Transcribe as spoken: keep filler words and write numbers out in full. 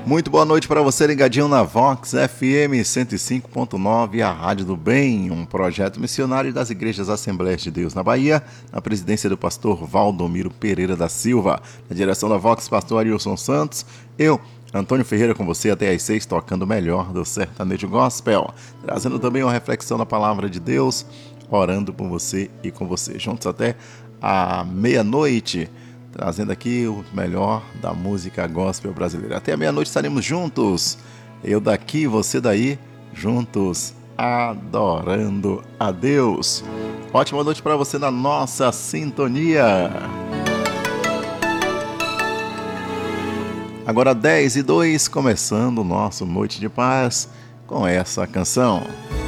Muito boa noite para você ligadinho na Vox F M cento e cinco ponto nove, a Rádio do Bem, um projeto missionário das Igrejas Assembleias de Deus na Bahia, na presidência do pastor Valdomiro Pereira da Silva, na direção da Vox, pastor Arilson Santos, eu, Antônio Ferreira, com você até às seis, tocando o melhor do sertanejo gospel, trazendo também uma reflexão da palavra de Deus, orando por você e com você, juntos até a meia-noite, trazendo aqui o melhor da música gospel brasileira. Até a meia-noite estaremos juntos, eu daqui, você daí, juntos, adorando a Deus. Ótima noite para você na nossa sintonia. Agora dez e dois, começando o nosso Noite de Paz com essa canção.